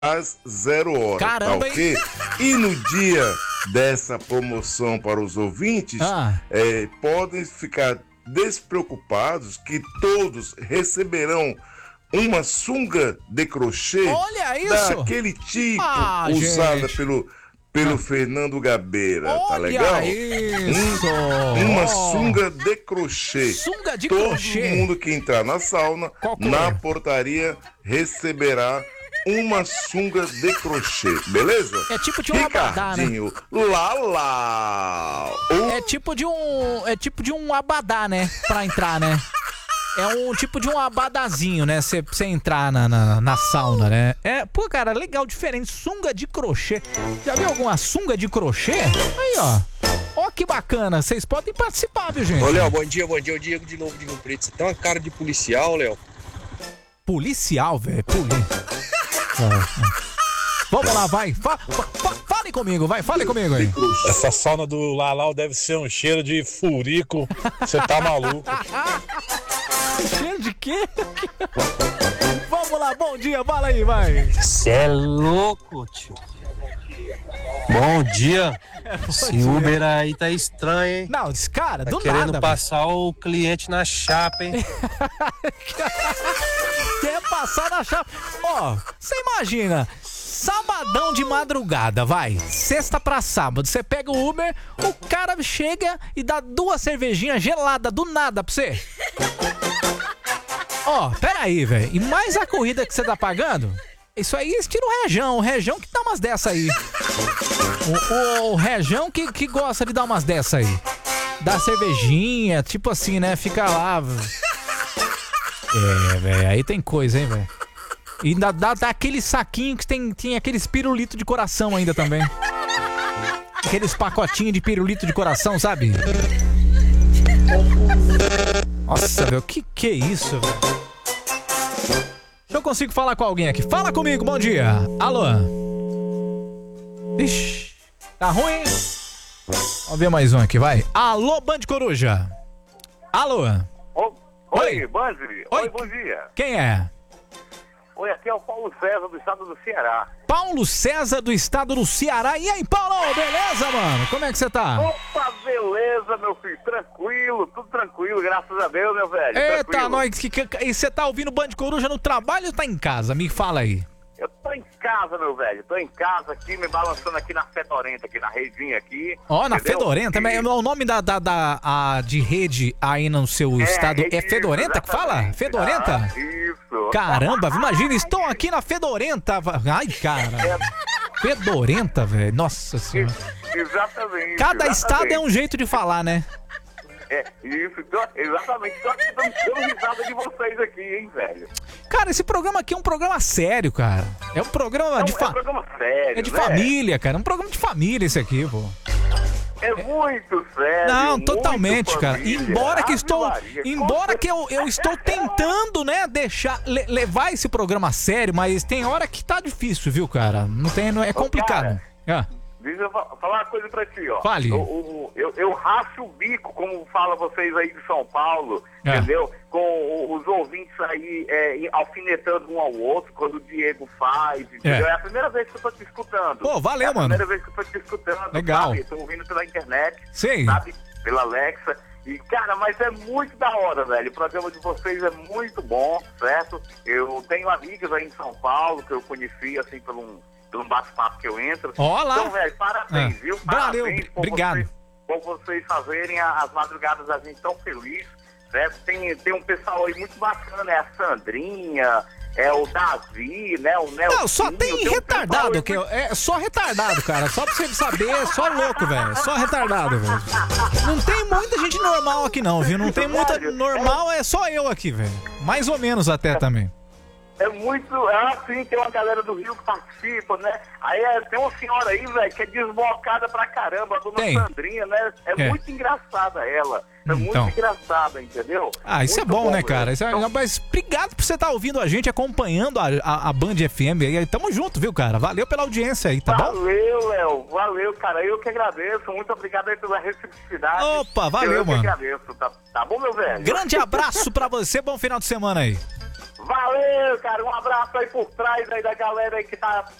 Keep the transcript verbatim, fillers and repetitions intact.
às zero hora. Caramba, tá ok? E no dia dessa promoção para os ouvintes, Ah. é, podem ficar despreocupados que todos receberão uma sunga de crochê. Olha isso! Daquele tipo Ah, usada gente. pelo, pelo Fernando Gabeira. Tá Olha legal? isso! Um- uma Oh. sunga de crochê. Sunga de Todo crochê. mundo que entrar na sauna, Qual cor? na portaria, receberá uma sunga de crochê, beleza? É tipo de um abadá, né? Ricardinho, lá lá. O- É tipo de um. É tipo de um abadá, né? Pra entrar, né? É um tipo de um abadazinho, né? Você você entrar na, na, na sauna, né? É, pô, cara, legal, diferente. Sunga de crochê. Já viu alguma sunga de crochê? Aí, ó. Ó que bacana. Vocês podem participar, viu, gente? Ô, Léo, bom dia, bom dia. O Diego de novo de Rio Preto. Você tem uma cara de policial, Léo. Policial, velho. Poli... Vamos lá, vai. Fa fa fa fale comigo, vai. Fale comigo aí. Essa sauna do Lalau deve ser um cheiro de furico. Você tá maluco. Cheiro de quê? Vamos lá, bom dia. Fala aí, vai. Você é louco, tio. Bom dia. Esse Uber aí tá estranho, hein? Não, esse cara, Tá do querendo nada. passar o cliente na chapa, hein? Quer passar na chave. Ó, você imagina, sabadão de madrugada, vai. Sexta pra sábado, você pega o Uber, o cara chega e dá duas cervejinhas geladas do nada pra você. Ó, pera aí, velho. E mais a corrida que você tá pagando? Isso aí estira o Rejão, o Rejão que dá umas dessa aí. O, o, o Rejão que, que gosta de dar umas dessa aí. Dá cervejinha, tipo assim, né? Fica lá. É, velho, aí tem coisa, hein, velho. E ainda dá, dá aquele saquinho que tem, tem aqueles pirulitos de coração ainda também. Aqueles pacotinhos de pirulito de coração, sabe? Nossa, velho, que que é isso, velho? Deixa eu consigo falar com alguém aqui. Fala comigo, bom dia. Alô? Ixi, tá ruim? Vamos ver mais um aqui, vai. Alô, Band Coruja. Alô? Oi, Oi. Banzi. Oi. Oi, bom dia. Quem é? Oi, aqui é o Paulo César, do estado do Ceará. Paulo César, do estado do Ceará. E aí, Paulo, beleza, mano? Como é que você tá? Opa, beleza, meu filho. Tranquilo, tudo tranquilo, graças a Deus, meu velho. Eita, tranquilo. nós. Que, que, e você tá ouvindo Band Coruja no trabalho ou tá em casa? Me fala aí. Eu tô em casa, meu velho. Tô em casa aqui, me balançando aqui na Fedorenta, aqui na redinha aqui. Ó, na entendeu? Fedorenta, E- mas o nome da, da, da a, de rede aí no seu estado é isso, Fedorenta que fala? exatamente. Fedorenta? Ah, isso. Caramba, imagina, estou aqui na Fedorenta. Ai, cara. Fedorenta, velho. Nossa senhora. Exatamente. Cada exatamente. estado é um jeito de falar, né? É, isso, tô, exatamente. Tô aqui dando dando risada de vocês aqui, hein, velho. Cara, esse programa aqui é um programa sério, cara. É um programa É um, de é um fa... programa sério, É de né? família, cara. É um programa de família esse aqui, pô. É muito sério. Não, muito totalmente, cara. família. Embora que Ave estou, Maria, embora com que eu, eu estou tentando, né, deixar le- levar esse programa a sério, mas tem hora que tá difícil, viu, cara? Não tem, não é complicado. Ah, Deixa eu fa- falar uma coisa pra ti, ó. Fale. Eu, eu, eu, eu racho o bico, como fala vocês aí de São Paulo, É. entendeu? Com o- os ouvintes aí é, alfinetando um ao outro, quando o Diego faz, entendeu? É. É, a primeira vez que eu tô te escutando. Pô, valeu, é a mano. primeira vez que eu tô te escutando. Legal. Sabe? Tô ouvindo pela internet, Sei. sabe? Pela Alexa. E, cara, mas é muito da hora, velho. O programa de vocês é muito bom, certo? Eu tenho amigas aí em São Paulo que eu conheci, assim, por um, por um bate-papo que eu entro. Ó lá. Então, velho, parabéns, Ah. viu? Valeu, Parabéns por obrigado. vocês, por vocês fazerem a- as madrugadas da gente tão feliz, certo? Tem, tem um pessoal aí muito bacana, é a Sandrinha, é o Davi, né? O Nelson. Não, só tem retardado, que eu- é só retardado, cara. Só pra você saber, é só louco, velho. Só retardado, velho. Não tem muita gente normal aqui não, viu? Não tem muita normal, é só eu aqui, velho. Mais ou menos até também. É muito. É assim, tem uma galera do Rio que participa, né? Aí é, tem uma senhora aí, velho, que é desbocada pra caramba, a dona Tem. Sandrinha, né? É, É. muito engraçada ela. É Então. muito engraçada, entendeu? Ah, isso Muito é bom, né, velho. cara? Isso é... Então, Mas obrigado por você estar ouvindo a gente, acompanhando a, a, a Band F M aí. Tamo junto, viu, cara? Valeu pela audiência aí, tá bom? Valeu, Léo. Valeu, cara. Eu que agradeço. Muito obrigado aí pela reciprocidade. Opa, valeu, eu mano. que agradeço. Tá, tá bom, meu velho? Grande abraço pra você, bom final de semana aí. Valeu, cara. Um abraço aí por trás aí da galera aí que tá